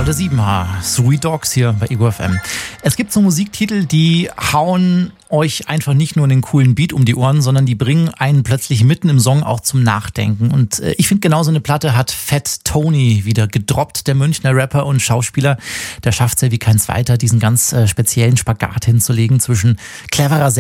Walter Siebenhaar, Three Dogs hier bei Ego FM. Es gibt so Musiktitel, die hauen euch einfach nicht nur einen coolen Beat um die Ohren, sondern die bringen einen plötzlich mitten im Song auch zum Nachdenken. Und ich finde, genau so eine Platte hat Fat Tony wieder gedroppt, der Münchner Rapper und Schauspieler. Der schafft es ja wie kein Zweiter, diesen ganz speziellen Spagat hinzulegen zwischen cleverer